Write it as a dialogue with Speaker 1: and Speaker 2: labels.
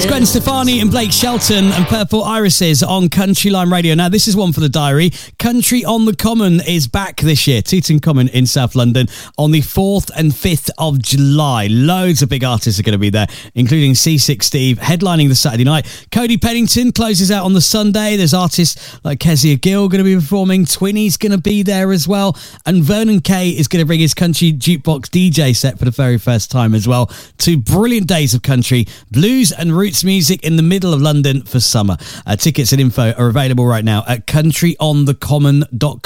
Speaker 1: That's Gwen Stefani and Blake Shelton and Purple Irises on Countryline Radio. Now, this is one for the diary. Country on the Common is back this year. Tooting Common in South London on the 4th and 5th of July. Loads of big artists are going to be there, including C6 Steve, headlining the Saturday night. Cody Pennington closes out on the Sunday. There's artists like Kezia Gill going to be performing. Twinny's going to be there as well. And Vernon Kay is going to bring his country jukebox DJ set for the very first time as well. 2 brilliant days of country, blues and roots music in the middle of London for summer. Tickets and info are available right now at countryonthecommon.com.